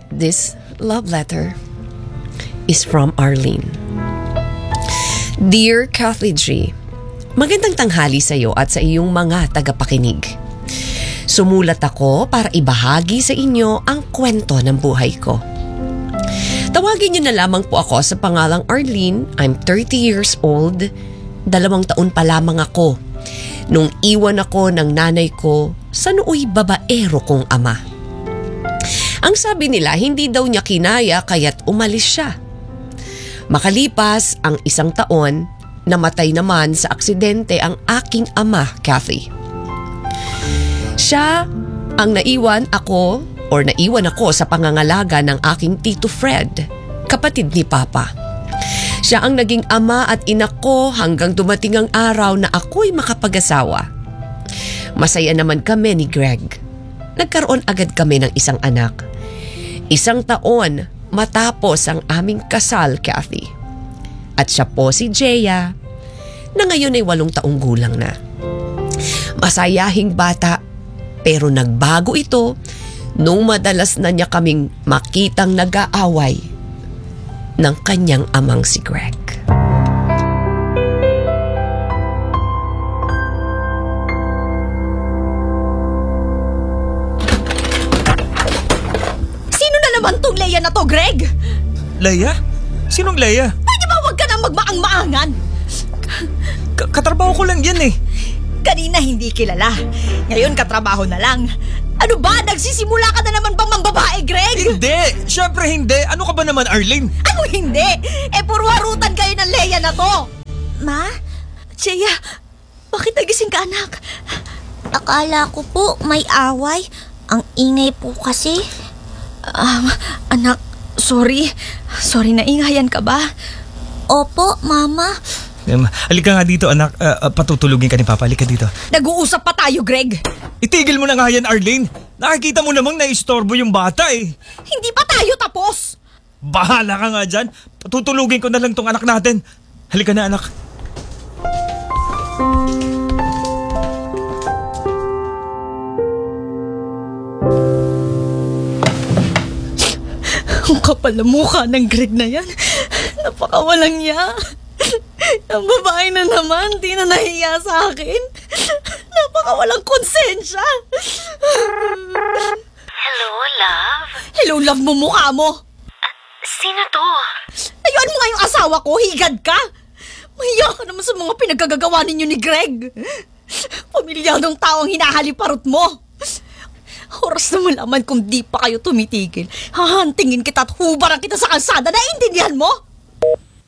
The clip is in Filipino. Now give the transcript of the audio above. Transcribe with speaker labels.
Speaker 1: This love letter is from Arlene. Dear Kathy G, magandang tanghali sa iyo at sa iyong mga tagapakinig. Sumulat ako para ibahagi sa inyo ang kwento ng buhay ko. Tawagin niyo na lamang po ako sa pangalang Arlene. I'm 30 years old. 2 taon pa lamang ako nung iwan ako ng nanay ko sa nooy babaero kong ama. Ang sabi nila, hindi daw niya kinaya kaya't umalis siya. Makalipas ang 1 taon, namatay naman sa aksidente ang aking ama, Kathy. Siya ang naiwan ako sa pangangalaga ng aking Tito Fred, kapatid ni Papa. Siya ang naging ama at ina ko hanggang dumating ang araw na ako'y makapag-asawa. Masaya naman kami ni Greg. Nagkaroon agad kami ng isang anak. 1 taon matapos ang aming kasal, Kathy. At siya po si Jeya, na ngayon ay 8 taong gulang na. Masayahing bata, pero nagbago ito nung madalas na niya kaming makitang nag-aaway ng kanyang amang si Greg.
Speaker 2: Sino na naman tong Leia na to, Greg?
Speaker 3: Leia? Sinong Leia?
Speaker 2: Pwede ba huwag ka nang magmaang-maangan?
Speaker 3: Katrabaho ko lang yan eh.
Speaker 2: Kanina hindi kilala. Ngayon katrabaho na lang. Ano ba? Nagsisimula ka na naman bang mambabae, Greg?
Speaker 3: Hindi! Siyempre hindi! Ano ka ba naman, Arlene?
Speaker 2: Ano hindi? Puro harutan kayo ng Leia na to.
Speaker 4: Ma?
Speaker 2: Jeya, bakit nagising ka, anak?
Speaker 4: Akala ko po may away. Ang ingay po kasi.
Speaker 2: Anak, sorry. Sorry na ingayan ka ba?
Speaker 4: Opo, Mama.
Speaker 3: Halika nga dito, anak. Patutulugin ka ni Papa. Halika dito.
Speaker 2: Nag-uusap pa tayo, Greg.
Speaker 3: Itigil mo na nga yan, Arlene. Nakikita mo namang naistorbo yung bata eh.
Speaker 2: Hindi pa tayo tapos.
Speaker 3: Bahala ka nga dyan. Patutulugin ko na lang tong anak natin. Halika na, anak.
Speaker 2: Ang kapal na mukha ng Greg na yan. Napakawalang niya. Ang babae na naman, di na nahiya sa akin. Napakawalang konsensya.
Speaker 5: Hello, love?
Speaker 2: Hello, love mo mukha mo.
Speaker 5: Sino to?
Speaker 2: Ayun mo nga yung asawa ko, higad ka. Mahiya ka naman sa mga pinagagagawa ninyo ni Greg. Pamilyadong tao ang hinahaliparot mo. Oras na malaman kung di pa kayo tumitigil. Hahantingin kita at hubaran kita sa kalsada. Naiintindihan mo?